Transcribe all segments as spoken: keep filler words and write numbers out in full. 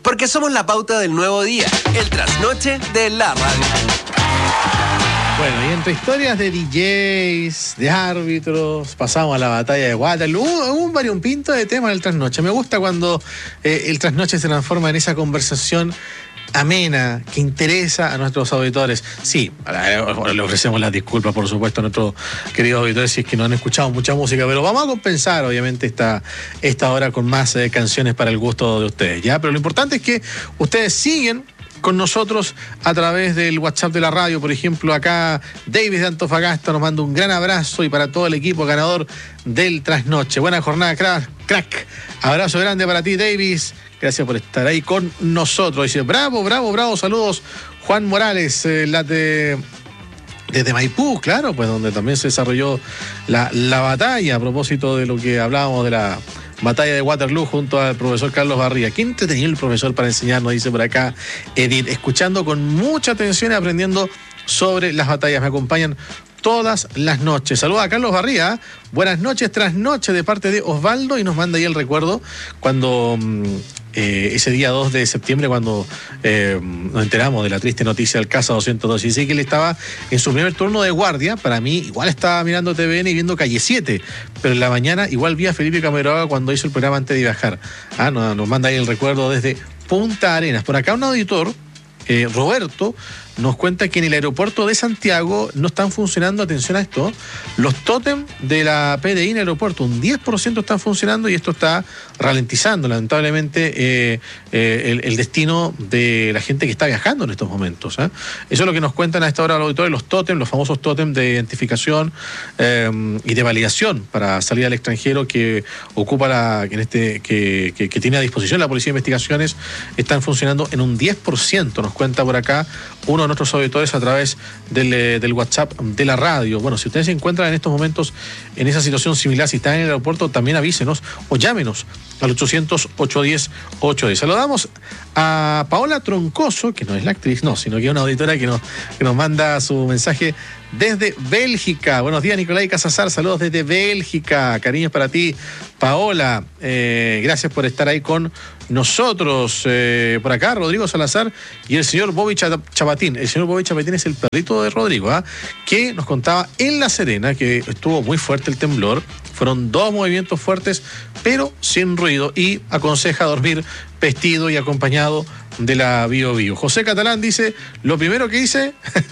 Porque somos la pauta del nuevo día, el trasnoche de la radio. Bueno, y entre historias de D Js, de árbitros, pasamos a la batalla de Waterloo. Hubo un variopinto de temas del trasnoche. Me gusta cuando eh, el trasnoche se transforma en esa conversación amena, que interesa a nuestros auditores. Sí, le ofrecemos las disculpas, por supuesto, a nuestros queridos auditores si es que no han escuchado mucha música, pero vamos a compensar, obviamente, esta, esta hora con más eh, canciones para el gusto de ustedes, ¿ya? Pero lo importante es que ustedes siguen con nosotros a través del WhatsApp de la radio. Por ejemplo, acá David de Antofagasta nos manda un gran abrazo, y para todo el equipo ganador del trasnoche. Buena jornada, crack. crack. Abrazo grande para ti, Davis. Gracias por estar ahí con nosotros. Dice, bravo, bravo, bravo. Saludos, Juan Morales, eh, la de... desde Maipú, claro, pues donde también se desarrolló la, la batalla, a propósito de lo que hablábamos de la batalla de Waterloo junto al profesor Carlos Barría. Qué entretenido el profesor para enseñarnos, dice por acá Edith, escuchando con mucha atención y aprendiendo sobre las batallas. Me acompañan todas las noches. Saluda a Carlos Barría. Buenas noches, trasnoche, de parte de Osvaldo, y nos manda ahí el recuerdo cuando eh, ese día dos de septiembre, cuando eh, nos enteramos de la triste noticia del caso doscientos dos. Y dice que él estaba en su primer turno de guardia. Para mí, igual estaba mirando T V N y viendo Calle siete, pero en la mañana igual vi a Felipe Camiroaga cuando hizo el programa antes de viajar. Ah, nos, nos manda ahí el recuerdo desde Punta Arenas. Por acá un auditor, eh, Roberto, nos cuenta que en el aeropuerto de Santiago no están funcionando, atención a esto, los tótem de la P D I en el aeropuerto, un diez por ciento están funcionando, y esto está ralentizando lamentablemente eh, eh, el, el destino de la gente que está viajando en estos momentos, ¿eh? Eso es lo que nos cuentan a esta hora los auditores, los tótem, los famosos tótem de identificación eh, y de validación para salir al extranjero que ocupa la, en este, que, que, que tiene a disposición la Policía de Investigaciones, están funcionando en un diez por ciento, nos cuenta por acá uno de nuestros auditores a través del, del WhatsApp de la radio. Bueno, si ustedes se encuentran en estos momentos en esa situación similar, si están en el aeropuerto, también avísenos o llámenos al ochocientos, ochocientos diez, ochocientos diez. Saludamos a Paola Troncoso, que no es la actriz, no, sino que es una auditora que nos, que nos manda su mensaje desde Bélgica. Buenos días, Nicolai Casazar, saludos desde Bélgica, cariños para ti, Paola, eh, gracias por estar ahí con nosotros. Eh, por acá, Rodrigo Salazar y el señor Bobby Chapatín. El señor Bobby Chapatín es el perrito de Rodrigo, ¿eh? que nos contaba en La Serena que estuvo muy fuerte el temblor. Fueron dos movimientos fuertes, pero sin ruido, y aconseja dormir vestido y acompañado de la Bio Bio. José Catalán dice, lo primero que hice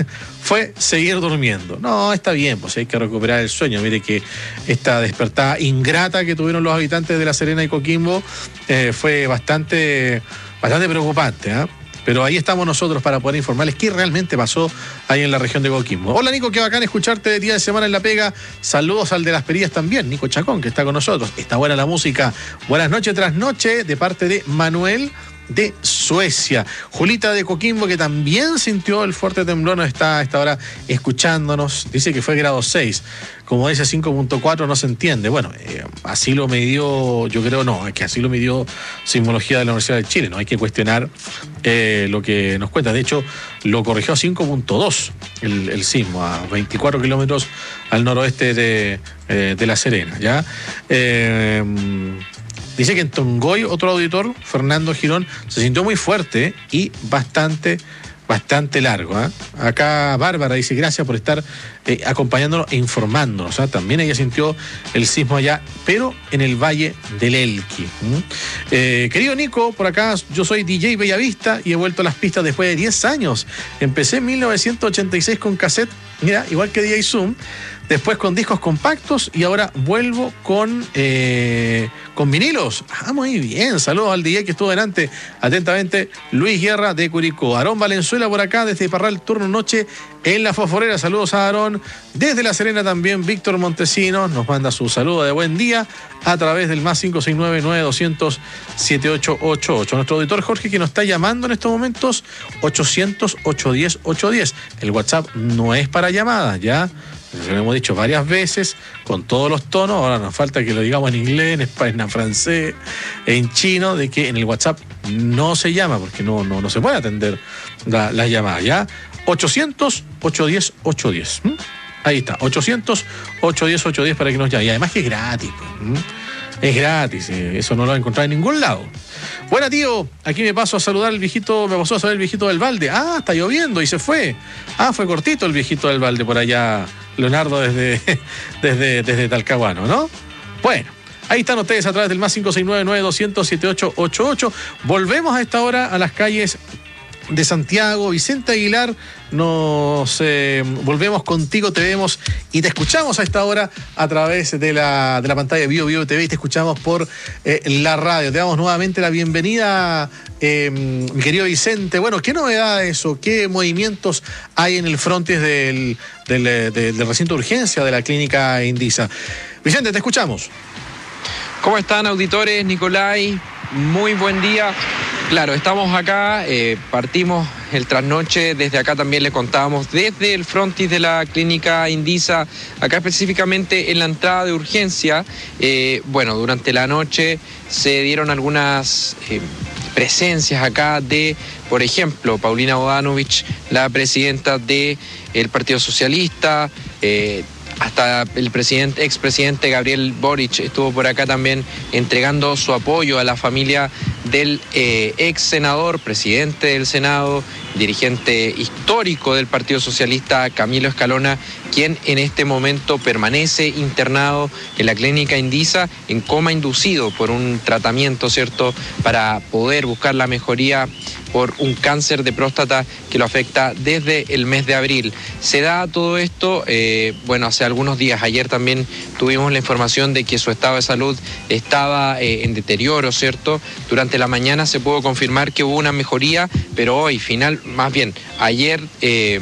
fue seguir durmiendo. No, está bien, pues hay que recuperar el sueño. Mire que esta despertada ingrata que tuvieron los habitantes de La Serena y Coquimbo eh, fue bastante, bastante preocupante, ¿eh? Pero ahí estamos nosotros para poder informarles qué realmente pasó ahí en la región de Coquimbo. Hola, Nico, qué bacán escucharte de día de semana en La Pega. Saludos al de Las Perillas también, Nico Chacón, que está con nosotros. Está buena la música. Buenas noches tras noche, de parte de Manuel de Suecia. Julita de Coquimbo, que también sintió el fuerte temblor, nos está a esta hora escuchándonos. Dice que fue grado seis. Como dice cinco punto cuatro, no se entiende. Bueno, eh, así lo midió, yo creo, no, es que así lo midió Sismología de la Universidad de Chile. No hay que cuestionar eh, lo que nos cuenta. De hecho, lo corrigió a cinco punto dos el, el sismo, a veinticuatro kilómetros al noroeste de, eh, de La Serena, ¿ya? Eh, Dice que en Tongoy, otro auditor, Fernando Girón, se sintió muy fuerte y bastante, bastante largo, ¿eh? Acá Bárbara dice, gracias por estar eh, acompañándonos e informándonos, ¿eh? También ella sintió el sismo allá, pero en el Valle del Elqui. ¿Mm? Eh, querido Nico, por acá yo soy D J Bellavista y he vuelto a las pistas después de diez años. Empecé en mil novecientos ochenta y seis con cassette, mira, igual que D J Zoom. Después con discos compactos y ahora vuelvo con eh, con vinilos. Ah, muy bien. Saludos al D J que estuvo delante. Atentamente, Luis Guerra de Curicó. Aarón Valenzuela por acá desde Parral, turno noche en La Fosforera. Saludos a Aarón. Desde La Serena también, Víctor Montesinos nos manda su saludo de buen día a través del más cinco seis nueve, nueve dos cero cero, siete ocho ocho ocho. Nuestro auditor Jorge, que nos está llamando en estos momentos, ochocientos, ochocientos diez, ochocientos diez. El WhatsApp no es para llamadas, ¿ya? Lo hemos dicho varias veces, con todos los tonos. Ahora nos falta que lo digamos en inglés, en español, en francés, en chino, de que en el WhatsApp no se llama, porque no, no, no se puede atender las la llamadas, ¿ya? ochocientos, ochocientos diez, ochocientos diez. ¿Mm? Ahí está, ochocientos, ochocientos diez, ochocientos diez para que nos llame. Y además que es gratis, pues. ¿Mm? Es gratis, eh, eso no lo va a encontrar en ningún lado. Bueno, tío, aquí me paso a saludar al viejito, me pasó a saludar el viejito del Balde. Ah, está lloviendo y se fue. Ah, fue cortito el viejito del Balde por allá, Leonardo, desde, desde, desde Talcahuano, ¿no? Bueno, ahí están ustedes a través del más cinco seis nueve nueve dos cero cero siete ocho ocho ocho. Volvemos a esta hora a las calles de Santiago. Vicente Aguilar, nos eh, volvemos contigo, te vemos y te escuchamos a esta hora a través de la, de la pantalla de Bio Bio T V y te escuchamos por eh, la radio. Te damos nuevamente la bienvenida, eh, mi querido Vicente. Bueno, ¿qué novedades o qué movimientos hay en el frontis del, del, del, del recinto de urgencia de la clínica Indisa? Vicente, te escuchamos. ¿Cómo están, auditores? Nicolai, muy buen día. Claro, estamos acá, eh, partimos el trasnoche, desde acá también les contábamos, desde el frontis de la clínica Indisa, acá específicamente en la entrada de urgencia. Eh, bueno, durante la noche se dieron algunas eh, presencias acá de, por ejemplo, Paulina Bodanovich, la presidenta del Partido Socialista, eh, hasta el presidente, expresidente Gabriel Boric estuvo por acá también entregando su apoyo a la familia del eh, ex senador, presidente del Senado, dirigente histórico del Partido Socialista, Camilo Escalona, quien en este momento permanece internado en la clínica Indisa en coma inducido por un tratamiento, ¿cierto?, para poder buscar la mejoría por un cáncer de próstata que lo afecta desde el mes de abril. Se da todo esto, eh, bueno, hace algunos días, ayer también tuvimos la información de que su estado de salud estaba eh, en deterioro, ¿cierto? Durante la mañana se pudo confirmar que hubo una mejoría, pero hoy, final, más bien, ayer... Eh,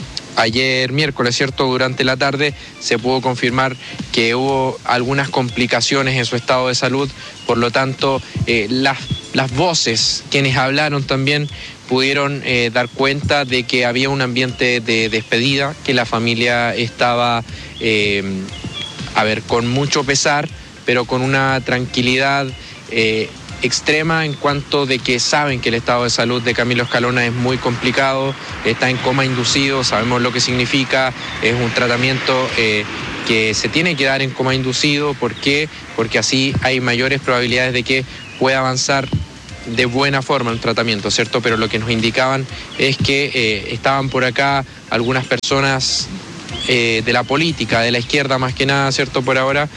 Ayer miércoles, ¿cierto?, durante la tarde se pudo confirmar que hubo algunas complicaciones en su estado de salud, por lo tanto eh, las, las voces, quienes hablaron también pudieron eh, dar cuenta de que había un ambiente de despedida, que la familia estaba, eh, a ver, con mucho pesar, pero con una tranquilidad eh, extrema en cuanto de que saben que el estado de salud de Camilo Escalona es muy complicado, está en coma inducido, sabemos lo que significa, es un tratamiento eh, que se tiene que dar en coma inducido. ¿Por qué? Porque así hay mayores probabilidades de que pueda avanzar de buena forma el tratamiento, ¿cierto? Pero lo que nos indicaban es que eh, estaban por acá algunas personas Eh, de la política, de la izquierda más que nada, ¿cierto?, por ahora,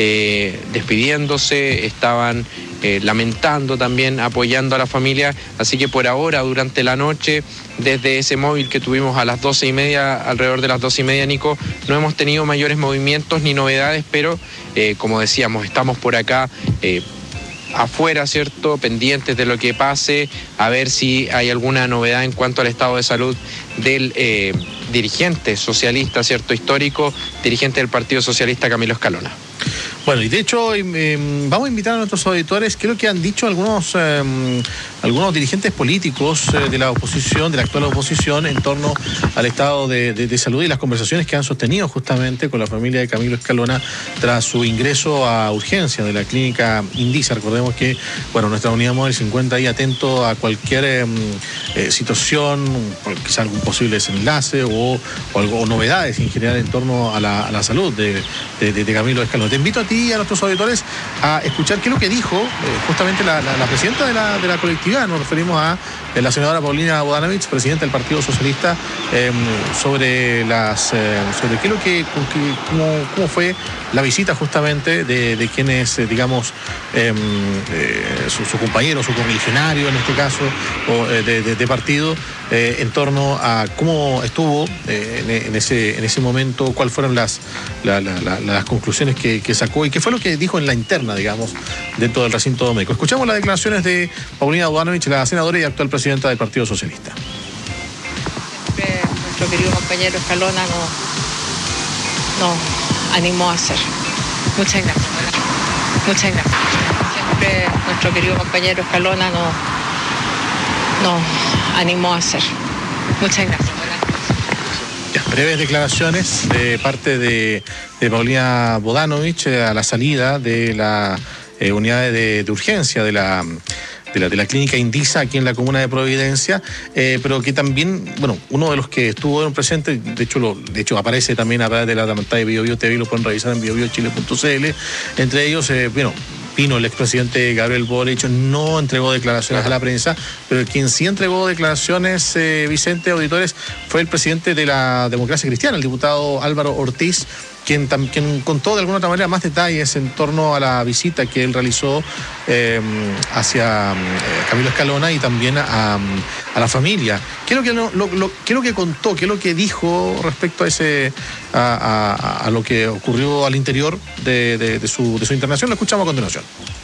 eh, despidiéndose, estaban eh, lamentando también, apoyando a la familia, así que por ahora, durante la noche, desde ese móvil que tuvimos a las doce y media, alrededor de las doce y media, Nico, no hemos tenido mayores movimientos ni novedades, pero, eh, como decíamos, estamos por acá, eh, afuera, ¿cierto?, pendientes de lo que pase, a ver si hay alguna novedad en cuanto al estado de salud del eh, dirigente socialista, ¿cierto?, histórico, dirigente del Partido Socialista, Camilo Escalona. Bueno, y de hecho eh, vamos a invitar a nuestros auditores, creo que han dicho algunos eh, algunos dirigentes políticos eh, de la oposición, de la actual oposición, en torno al estado de, de, de salud y las conversaciones que han sostenido justamente con la familia de Camilo Escalona tras su ingreso a urgencia de la clínica Indisa. Recordemos que, bueno, nuestra unidad móvil se encuentra ahí atento a cualquier eh, eh, situación, quizá algún posible desenlace o, o, algo, o novedades en general en torno a la, a la salud de, de, de, de Camilo Escalona. Te invito a ti y a nuestros auditores a escuchar qué es lo que dijo eh, justamente la, la, la presidenta de la, de la colectividad. Nos referimos a eh, la senadora Paulina Bodanovich, presidenta del Partido Socialista, eh, sobre las eh, sobre qué es lo que, cómo, cómo fue la visita justamente de, de quienes, eh, digamos, eh, eh, su, su compañero, su correligionario en este caso, o, eh, de, de, de partido, eh, en torno a cómo estuvo eh, en, en, ese, en ese momento, cuáles fueron las, la, la, la, las conclusiones que, que sacó y qué fue lo que dijo en la interna, digamos, dentro del recinto médico. Escuchamos las declaraciones de Paulina Bodanovich, la senadora y actual presidenta del Partido Socialista. Siempre nuestro querido compañero Escalona nos, nos animó a hacer. Muchas gracias. Muchas gracias. Siempre nuestro querido compañero Escalona nos, nos animó a hacer. Muchas gracias. Ya, breves declaraciones de parte de, de Paulina Bodanovich eh, a la salida de la eh, unidad de, de urgencia de la, de la de la clínica Indisa aquí en la comuna de Providencia, eh, pero que también, bueno, uno de los que estuvo presente, de hecho lo, de hecho aparece también a través de la pantalla de Bio Bio T V, lo pueden revisar en bio bio chile punto c l, entre ellos, eh, bueno, Pino, el expresidente Gabriel Boric, no entregó declaraciones a la prensa, pero quien sí entregó declaraciones, eh, Vicente, auditores, fue el presidente de la Democracia Cristiana, el diputado Álvaro Ortiz, Quien, quien contó de alguna otra manera más detalles en torno a la visita que él realizó eh, hacia eh, Camilo Escalona y también a, a la familia. ¿Qué es lo que, lo, lo, qué es lo que contó, qué es lo que dijo respecto a ese a, a, a lo que ocurrió al interior de, de, de, su, de su internación? Lo escuchamos a continuación.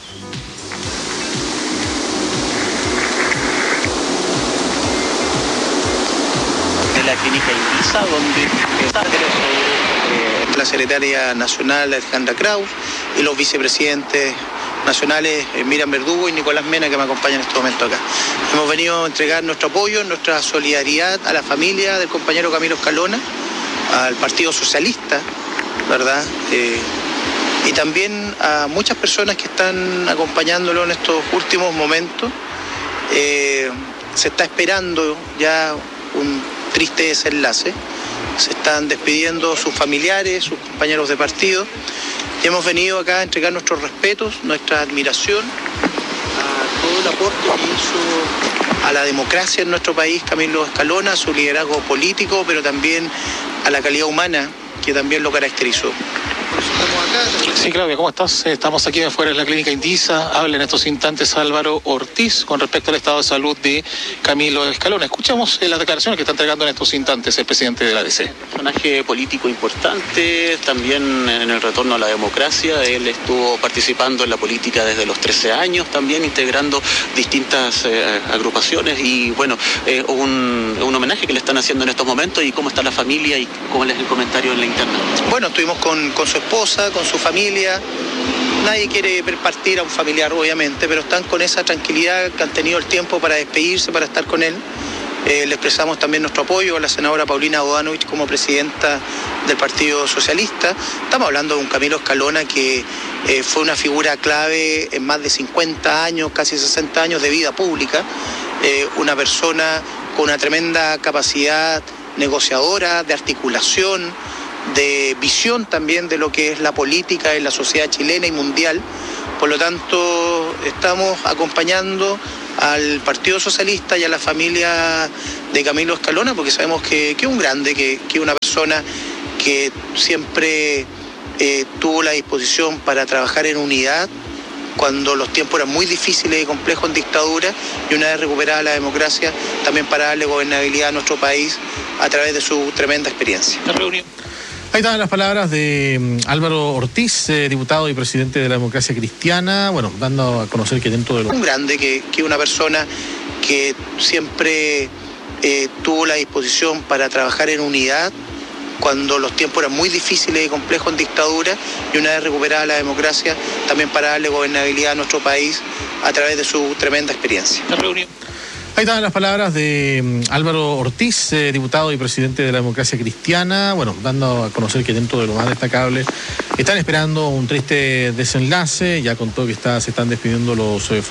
De la clínica Indisa, donde está la secretaria nacional Alejandra Kraus y los vicepresidentes nacionales eh, Miriam Verdugo y Nicolás Mena, que me acompañan en este momento acá. Hemos venido a entregar nuestro apoyo, nuestra solidaridad a la familia del compañero Camilo Escalona, al Partido Socialista, ¿verdad? Eh, y también a muchas personas que están acompañándolo en estos últimos momentos. Eh, se está esperando ya un triste desenlace. Se están despidiendo sus familiares, sus compañeros de partido. Y hemos venido acá a entregar nuestros respetos, nuestra admiración a todo el aporte que hizo a la democracia en nuestro país Camilo Escalona, a su liderazgo político, pero también a la calidad humana que también lo caracterizó. Sí, Claudia, ¿cómo estás? Estamos aquí afuera de la clínica Indisa. Habla en estos instantes Álvaro Ortiz con respecto al estado de salud de Camilo Escalona. Escuchamos las declaraciones que está entregando en estos instantes el presidente de la A D C. Personaje político importante, también en el retorno a la democracia. Él estuvo participando en la política desde los trece años, también integrando distintas eh, agrupaciones y bueno, eh, un, un homenaje que le están haciendo en estos momentos. Y cómo está la familia y cómo es el comentario en la interna. Bueno, estuvimos con, con su esposa, con su familia. Nadie quiere ver partir a un familiar, obviamente, pero están con esa tranquilidad que han tenido el tiempo para despedirse, para estar con él. Eh, le expresamos también nuestro apoyo a la senadora Paulina Bodanovich como presidenta del Partido Socialista. Estamos hablando de un Camilo Escalona que eh, fue una figura clave en más de cincuenta años, casi sesenta años de vida pública. Eh, una persona con una tremenda capacidad negociadora, de articulación, de visión también de lo que es la política en la sociedad chilena y mundial. Por lo tanto, estamos acompañando al Partido Socialista y a la familia de Camilo Escalona, porque sabemos que es un grande, que es una persona que siempre eh, tuvo la disposición para trabajar en unidad cuando los tiempos eran muy difíciles y complejos en dictadura, y una vez recuperada la democracia, también para darle gobernabilidad a nuestro país a través de su tremenda experiencia. La reunión. Ahí están las palabras de um, Álvaro Ortiz, eh, diputado y presidente de la Democracia Cristiana, bueno, dando a conocer que dentro de lo... Un grande, que es una persona que siempre eh, tuvo la disposición para trabajar en unidad cuando los tiempos eran muy difíciles y complejos en dictadura, y una vez recuperada la democracia, también para darle gobernabilidad a nuestro país a través de su tremenda experiencia. La reunión. Ahí están las palabras de um, Álvaro Ortiz, eh, diputado y presidente de la Democracia Cristiana, bueno, dando a conocer que dentro de lo más destacable están esperando un triste desenlace. Ya contó que está, se están despidiendo los eh,